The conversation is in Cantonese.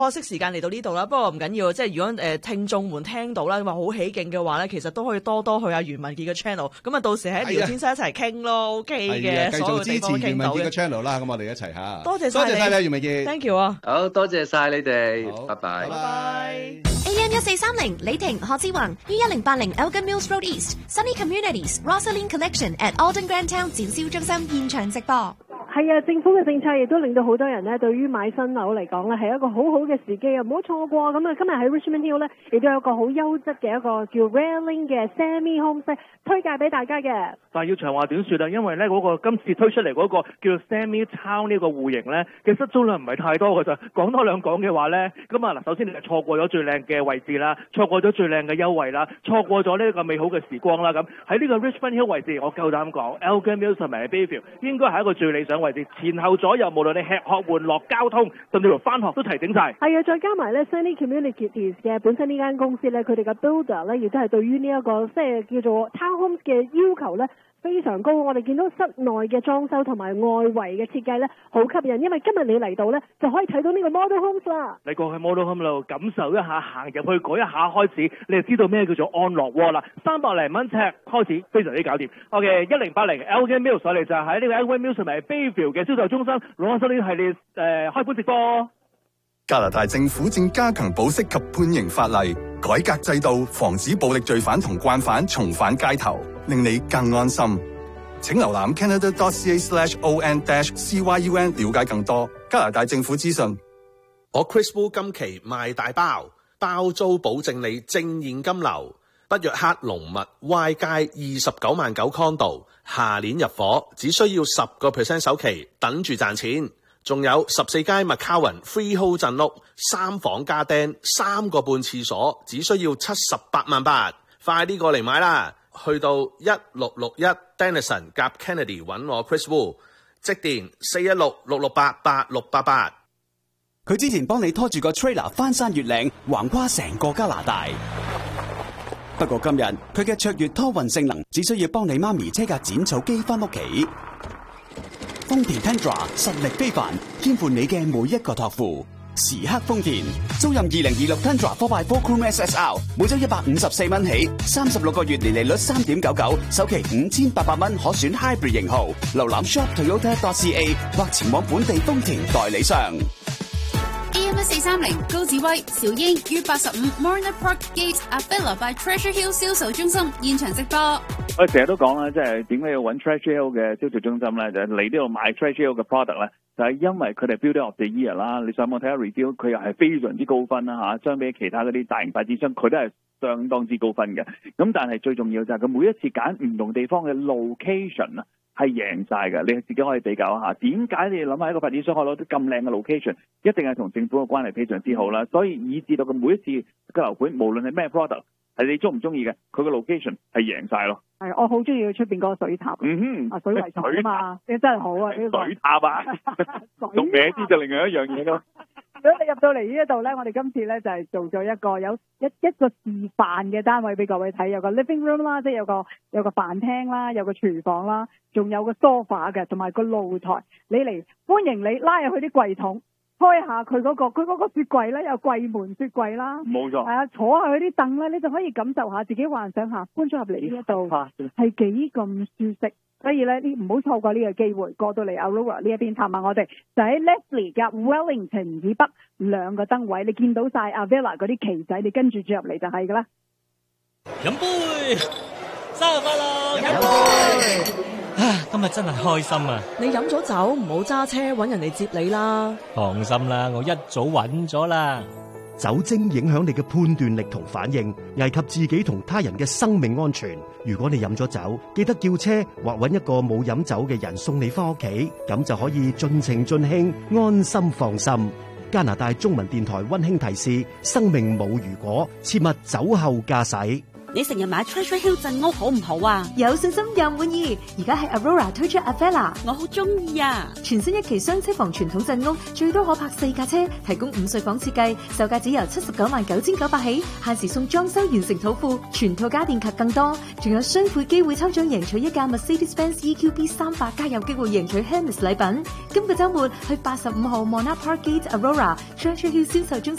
可惜時間嚟到呢度啦，不過唔緊要，即係如果聽眾們聽到啦，話好起勁嘅話咧，其實都可以多多去阿袁文傑嘅 channel， 咁啊到時喺聊天室一齊傾咯 ，OK 嘅， 繼續支持袁文傑嘅 channel 啦，咁我哋一齊嚇。多謝晒你，袁文傑 ，thank you 啊， 好多謝晒你哋，拜拜。 拜拜。 AM 1430李婷何志宏於1080 Elgin Mills Road East Sunny Communities Rosalind Collection at Alden Grand Town 展銷中心現場直播。 係啊，政府嘅政策亦都令到好多人呢對於買新樓嚟講呢係一個好好嘅時機啊，唔好錯過。咁啊，今日喺 Richmond Hill 呢亦都有一個好優質嘅一個叫 Railing 嘅 Semi Homes 推介俾大家嘅。 但係要長話短説啦，因為呢嗰個今次推出嚟嗰個叫做 Semi Town 呢個戶型呢，其實租量唔係太多㗎咋。講多兩講嘅話呢，咁啊嗱，首先你係錯過咗最靚嘅位置啦，錯過咗最靚嘅優惠啦，錯過咗呢個美好嘅時光啦。咁喺呢個 Richmond Hill 位置，我夠膽講 Elgin Mills 同埋 Bayview 應該係一個最理想位置，前後左右無論你吃喝玩樂交通，甚至乎返學都提整晒。 係啊，再加埋咧 Sunny Communities 嘅本身呢間公司咧，佢哋嘅 builder 咧亦都係對於呢一個即係叫做 townhomes 嘅要求咧非常高。我哋見到室內嘅裝修同埋外圍嘅設計咧好吸引，因為今日你嚟到咧就可以睇到呢個 model homes 啦。 你過去 model home 度感受一下，行入去嗰一下開始，你就知道咩叫做安樂窩啦。300零蚊尺開始，非常之搞掂。OK， 1080 Elgin Mills 我哋就喺呢個 Elgin Mills 同埋 Bayview 嘅銷售中心攞咗呢系列開盤直播。 加拿大政府正加強保釋及判刑法例，改革制度，防止暴力罪犯同慣犯重返街頭，令你更安心。請瀏覽 canada.ca/on-cyun 了解更多加拿大政府資訊。 我 Chris Wu 今期賣大包，包租保證你正現金流。北約克龍密 Y 街29萬9 condo， 下年入伙，只需要10% 首期，等住賺錢。仲有14街 McCowan Freehold 鎮屋，3房加釘，3個半廁所，只需要78萬8，快啲過嚟買啦！去到1661 Denison 夾 Kennedy 揾我 Chris Wu， 即電416-668-8688。 佢之前幫你拖住個 trailer 翻山越嶺，橫跨成個加拿大。不過今日佢嘅卓越拖運性能，只需要幫你媽咪車架剪草機翻屋企。豐田 Tundra 實力非凡，肩負你嘅每一個託付。時刻豐田，租賃2026 Tundra 4x4 Crew SSR， 每周154蚊起，36個月年利率3.99%，首期5800蚊，可選 Hybrid 型號。瀏覽 shoptoyota.ca 或前往本地豐田代理商。 AM 1430高子威、邵英於85 Marina Park Gate Avila by Treasure Hill 銷售中心現場直播。 我成日都講啦，即係點解要揾 Treasure Hill 嘅銷售中心咧？就係嚟呢度買 Treasure Hill 嘅 product 咧，就係因為佢哋 Builder of the Year 啦。你上網睇下 review， 佢又係非常之高分啦嚇，相比其他嗰啲大型發展商，佢都係相當之高分嘅。咁但係最重要就係佢每一次揀唔同地方嘅 location 啊，係贏晒嘅。你自己可以比較一下，點解你諗下一個發展商可以攞啲咁靚嘅 location， 一定係同政府嘅關係非常之好啦。所以以至到佢每一次嘅樓盤，無論係咩 product， 係你中唔中意嘅，佢嘅 location 係贏晒咯。 係，我好中意佢出邊嗰個水塔。水圍牆啊嘛，你真係好啊！呢個水塔啊，讀名啲就另外一樣嘢咯。 如果你入到嚟呢一度咧，我哋今次咧就係做咗一個有一個示範嘅單位俾各位睇，有個 living room 啦，即係有個飯廳啦，有個廚房啦，仲有個 sofa 嘅，同埋個露台。你嚟歡迎你拉入去啲櫃桶，開下佢嗰個雪櫃咧，有櫃門雪櫃啦， 冇錯。 係啊，坐下佢啲凳咧，你就可以感受下自己幻想下搬咗入嚟呢一度係幾咁舒適。所以咧，你唔好錯過呢個機會，過到嚟 Aurora 呢一邊探下我哋，就喺 Leslie 夾 Wellington 以北兩個燈位，你見到晒 Avila 嗰啲旗仔，你跟住住入嚟就係噶啦。 飲杯，生日快樂！飲杯！今日真係開心啊！ 你飲咗酒唔好揸車，揾人嚟接你啦。 放心啦，我一早揾咗啦。 酒精影響你嘅判斷力同反應，危及自己同他人嘅生命安全。如果你飲咗酒，記得叫車或揾一個冇飲酒嘅人送你翻屋企，咁就可以盡情盡興，安心放心。加拿大中文電台溫馨提示：生命冇如果，切勿酒後駕駛。 你成日買 Treasure Hill 鎮屋好唔好啊？ 有信心又滿意。而家喺 Aurora 推出 Avella， 我好中意啊！ 全新一期雙車房傳統鎮屋，最多可泊4架車，提供5歲房設計，售價只由799900起，限時送裝修完成土庫，全套家電及更多，仲有雙倍機會抽獎贏取一架 Mercedes-Benz EQB 300加，有機會贏取 Hermes 禮品。今個週末去85號 Monarch Park Gate Aurora Treasure Hill 銷售中心